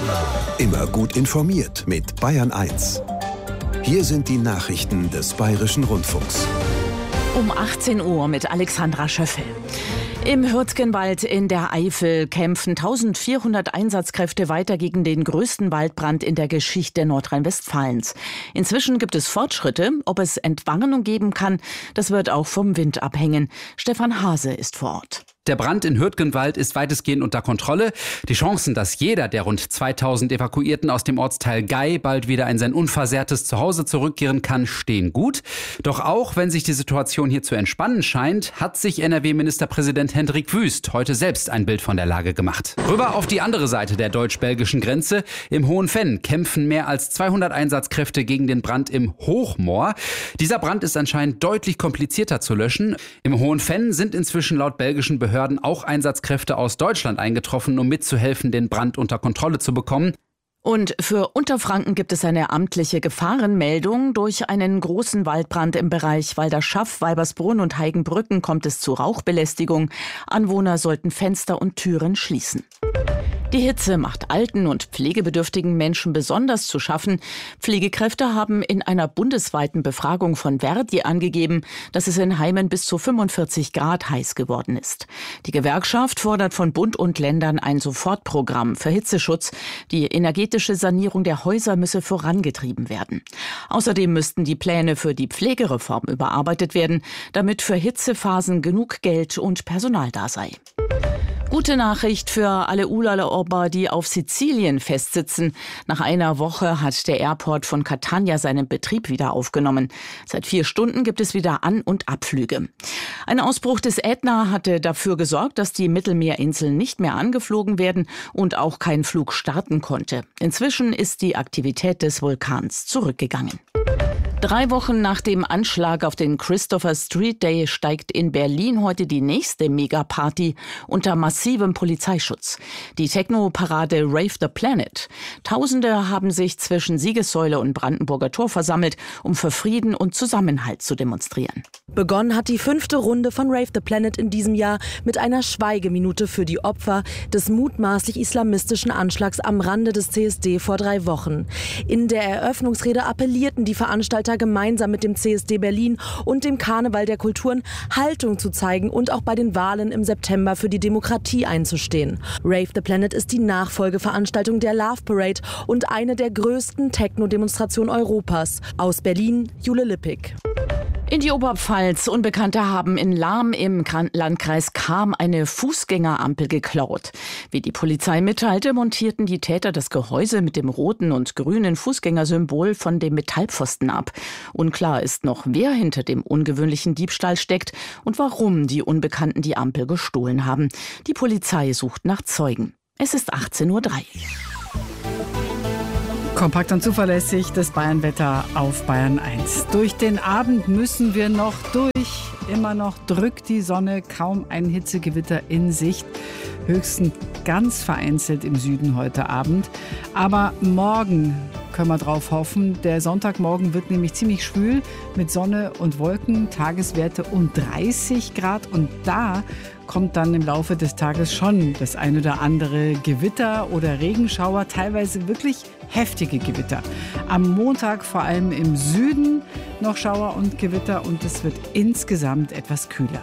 Immer gut informiert mit Bayern 1. Hier sind die Nachrichten des Bayerischen Rundfunks. Um 18 Uhr mit Alexandra Schöffel. Im Hürtgenwald in der Eifel kämpfen 1400 Einsatzkräfte weiter gegen den größten Waldbrand in der Geschichte Nordrhein-Westfalens. Inzwischen gibt es Fortschritte. Ob es Entwarnung geben kann, das wird auch vom Wind abhängen. Stefan Hase ist vor Ort. Der Brand in Hürtgenwald ist weitestgehend unter Kontrolle. Die Chancen, dass jeder der rund 2000 Evakuierten aus dem Ortsteil Gei bald wieder in sein unversehrtes Zuhause zurückkehren kann, stehen gut. Doch auch wenn sich die Situation hier zu entspannen scheint, hat sich NRW-Ministerpräsident Hendrik Wüst heute selbst ein Bild von der Lage gemacht. Rüber auf die andere Seite der deutsch-belgischen Grenze. Im Hohenfenn kämpfen mehr als 200 Einsatzkräfte gegen den Brand im Hochmoor. Dieser Brand ist anscheinend deutlich komplizierter zu löschen. Im Hohenfenn sind inzwischen laut belgischen Behörden auch Einsatzkräfte aus Deutschland eingetroffen, um mitzuhelfen, den Brand unter Kontrolle zu bekommen. Und für Unterfranken gibt es eine amtliche Gefahrenmeldung. Durch einen großen Waldbrand im Bereich Walderschaff, Weibersbrunn und Heigenbrücken kommt es zu Rauchbelästigung. Anwohner sollten Fenster und Türen schließen. Die Hitze macht alten und pflegebedürftigen Menschen besonders zu schaffen. Pflegekräfte haben in einer bundesweiten Befragung von Verdi angegeben, dass es in Heimen bis zu 45 Grad heiß geworden ist. Die Gewerkschaft fordert von Bund und Ländern ein Sofortprogramm für Hitzeschutz. Die energetische Sanierung der Häuser müsse vorangetrieben werden. Außerdem müssten die Pläne für die Pflegereform überarbeitet werden, damit für Hitzephasen genug Geld und Personal da sei. Gute Nachricht für alle Urlauber, die auf Sizilien festsitzen. Nach einer Woche hat der Airport von Catania seinen Betrieb wieder aufgenommen. Seit 4 Stunden gibt es wieder An- und Abflüge. Ein Ausbruch des Ätna hatte dafür gesorgt, dass die Mittelmeerinseln nicht mehr angeflogen werden und auch kein Flug starten konnte. Inzwischen ist die Aktivität des Vulkans zurückgegangen. 3 Wochen nach dem Anschlag auf den Christopher Street Day steigt in Berlin heute die nächste Megaparty unter massivem Polizeischutz. Die Techno-Parade Rave the Planet. Tausende haben sich zwischen Siegessäule und Brandenburger Tor versammelt, um für Frieden und Zusammenhalt zu demonstrieren. Begonnen hat die 5. Runde von Rave the Planet in diesem Jahr mit einer Schweigeminute für die Opfer des mutmaßlich islamistischen Anschlags am Rande des CSD vor 3 Wochen. In der Eröffnungsrede appellierten die Veranstalter gemeinsam mit dem CSD Berlin und dem Karneval der Kulturen Haltung zu zeigen und auch bei den Wahlen im September für die Demokratie einzustehen. Rave the Planet ist die Nachfolgeveranstaltung der Love Parade und eine der größten Techno-Demonstrationen Europas. Aus Berlin, Jule Lippig. In die Oberpfalz. Unbekannte haben in Lahm im Landkreis Cham eine Fußgängerampel geklaut. Wie die Polizei mitteilte, montierten die Täter das Gehäuse mit dem roten und grünen Fußgängersymbol von dem Metallpfosten ab. Unklar ist noch, wer hinter dem ungewöhnlichen Diebstahl steckt und warum die Unbekannten die Ampel gestohlen haben. Die Polizei sucht nach Zeugen. Es ist 18:03 Uhr. Kompakt und zuverlässig das Bayernwetter auf Bayern 1. Durch den Abend müssen wir noch durch. Immer noch drückt die Sonne, kaum ein Hitzegewitter in Sicht. Höchstens ganz vereinzelt im Süden heute Abend. Aber morgen können wir drauf hoffen. Der Sonntagmorgen wird nämlich ziemlich schwül mit Sonne und Wolken, Tageswerte um 30 Grad. Und da kommt dann im Laufe des Tages schon das ein oder andere Gewitter oder Regenschauer, teilweise wirklich heftige Gewitter. Am Montag vor allem im Süden noch Schauer und Gewitter und es wird insgesamt etwas kühler.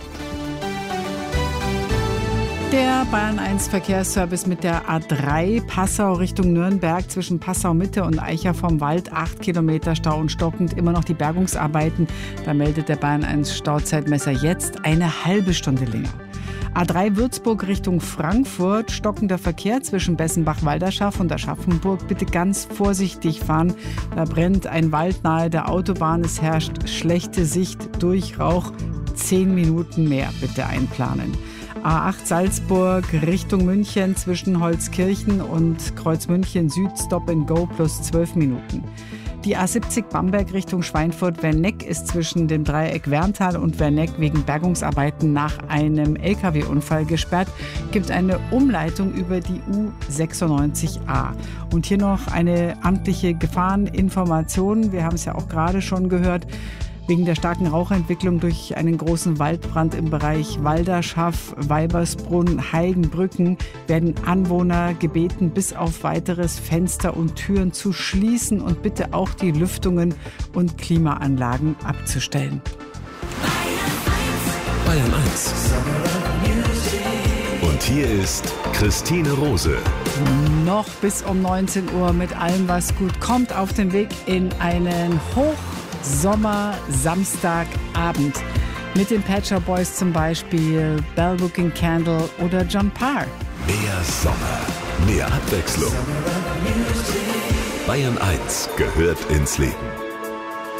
Der Bayern 1 Verkehrsservice mit der A3 Passau Richtung Nürnberg zwischen Passau Mitte und Eicher vom Wald. 8 Kilometer Stau und stockend. Immer noch die Bergungsarbeiten. Da meldet der Bayern 1 Stauzeitmesser jetzt eine halbe Stunde länger. A3 Würzburg Richtung Frankfurt. Stockender Verkehr zwischen Bessenbach-Walderschaff und Aschaffenburg. Bitte ganz vorsichtig fahren. Da brennt ein Wald nahe der Autobahn. Es herrscht schlechte Sicht durch Rauch. 10 Minuten mehr bitte einplanen. A8 Salzburg Richtung München zwischen Holzkirchen und Kreuzmünchen Süd Stop and Go plus 12 Minuten. Die A70 Bamberg Richtung Schweinfurt-Werneck ist zwischen dem Dreieck Werntal und Werneck wegen Bergungsarbeiten nach einem LKW-Unfall gesperrt. Gibt eine Umleitung über die U96A. Und hier noch eine amtliche Gefahreninformation. Wir haben es ja auch gerade schon gehört. Wegen der starken Rauchentwicklung durch einen großen Waldbrand im Bereich Walderschaff, Weibersbrunn, Heigenbrücken werden Anwohner gebeten, bis auf weiteres Fenster und Türen zu schließen und bitte auch die Lüftungen und Klimaanlagen abzustellen. Bayern 1. Und hier ist Christine Rose. Noch bis um 19 Uhr mit allem, was gut kommt, auf dem Weg in einen Hochsommer-Samstagabend. Mit den Pet Shop Boys zum Beispiel, Bell Booking Candle oder John Parr. Mehr Sommer, mehr Abwechslung. Bayern 1 gehört ins Leben.